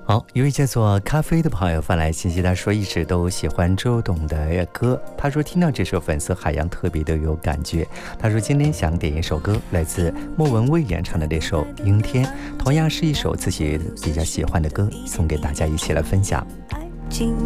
好，有一位叫做咖啡的朋友发来信息，他说一直都喜欢周董的歌，他说听到这首粉色海洋特别的有感觉，他说今天想点一首歌，来自莫文蔚演唱的这首阴天，同样是一首自己比较喜欢的歌，送给大家一起来分享。